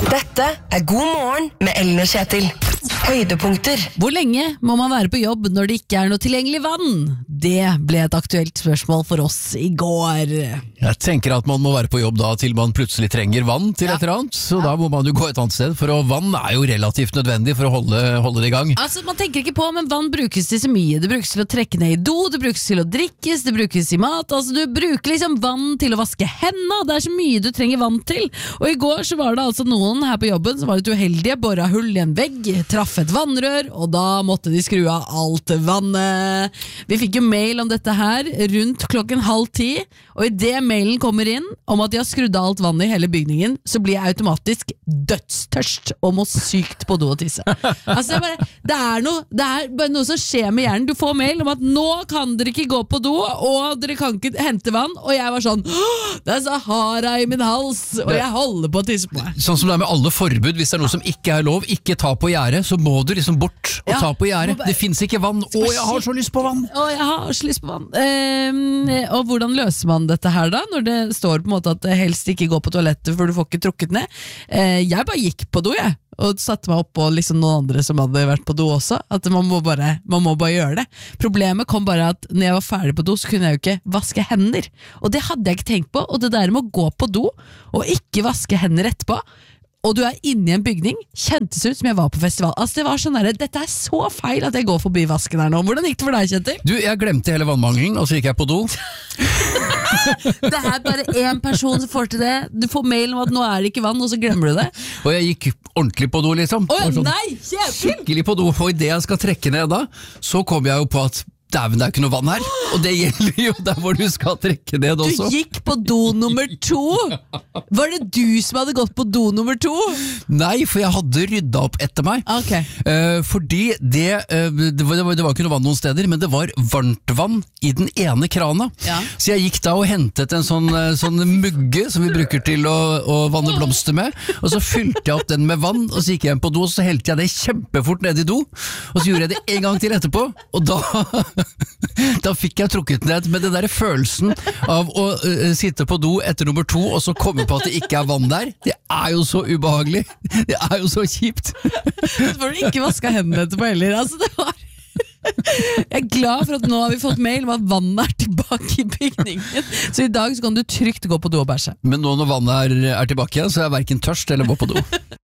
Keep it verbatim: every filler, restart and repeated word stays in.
Dette er God morgen med Ellen og Kjetil. Høydepunkter. Hvor lenge må man være på jobb når det ikke er noe tilgjengelig vann? Det ble et aktuelt spørsmål for oss i går. Jeg tenker at man må være på jobb da til man plutselig trenger vann til Ja. et eller annet, så da må man jo gå et annet sted, for å, vann er jo relativt nødvendig for å holde, holde det i gang. Altså, man tenker ikke på, men vann brukes til så mye. Det brukes til å trekke ned i do, det brukes til å drikkes, det brukes i mat. Altså, du bruker liksom vann til å vaske hendene. Det er så mye du trenger vann til. Og i går så var det altså noen her på jobben som var litt uheldige, boret hull i en vegg, traff et vannrør, og da måtte de skru av alt vannet. Vi fikk jo mail om dette her rundt klokken halv ti, og i det mailen kommer inn om at de har skrudd av alt vannet i hele bygningen, så blir jeg automatisk dødstørst og må sykt på do og tisse. Altså, jeg bare, det, er noe, det er bare noe som skjer med hjernen. Du får mail om at nå kan dere ikke gå på do, og dere kan ikke hente vann, og jeg var sånn, det er Sahara i min hals, og jeg holder på å tisse på meg. Sånn som det er med alle forbud, hvis det er noe som ikke er lov, ikke ta på gjerdet, så må du liksom bort og Ja, ta på gjerdet. må bare- Det finnes ikke vann. Å, jeg har så lyst på vann! Å, jeg har så lyst på vann. Ehm, og hvordan løser man dette her da, når det står på en måte at det helst ikke går på toalettet for du får ikke trukket ned? Eh, jeg bare gikk på do, jeg. Og satte meg opp på liksom noen andre som hadde vært på do også. At man må, bare, man må bare gjøre det. Problemet kom bare at når jeg var ferdig på do, så kunne jeg jo ikke vaske hender. Og det hadde jeg ikke tenkt på. Og det der med å gå på do og ikke vaske hender etterpå, og du er inne i en bygning, kjentes ut som jeg var på festival. Altså det var sånn der, dette er så feil at jeg går forbi vasken her nå. Hvordan gikk det for deg, Kjetil? Du, jeg glemte hele vannmangelen, og så gikk jeg på do. Det er bare én person som får til det. Du får mail om at nå er det ikke vann, og så glemmer du det. Og jeg gikk ordentlig på do, liksom. Å Og sånn nei, Kjetil! skikkelig på do. Og i det jeg skal trekke ned da, så kom jeg jo på at dæven, det er ikke noe vann her. Og det gjelder jo der hvor du skal trekke ned også. Du gikk på do nummer to! Var det du som hadde gått på do nummer to? Nei, for jeg hadde rydda opp etter meg. Ok. Eh, fordi det, eh, det, var, det var det var ikke noe vann noen steder, men det var varmt vann i den ene krana. Ja. Så jeg gikk da og hentet en sånn, eh, sånn mugge som vi bruker til å, å vanne blomster med, og så fylte jeg opp den med vann, og så gikk jeg inn på do, og så helte jeg det kjempefort ned i do, og så gjorde jeg det en gang til etterpå, og da da fikk jeg trukket ned med den der følelsen av å uh, sitte på do etter nummer to, og så komme på at det ikke er vann der. Det er jo så ubehagelig. Det er jo så kjipt. Så får du ikke vaska hendene etterpå heller. Altså, det var jeg er glad for at nå har vi fått mail om at vannet er tilbake i bygningen. Så i dag så kan du trygt gå på do og bæsje. Men nå når vannet er, er tilbake igjen, så er jeg hverken tørst eller må på do.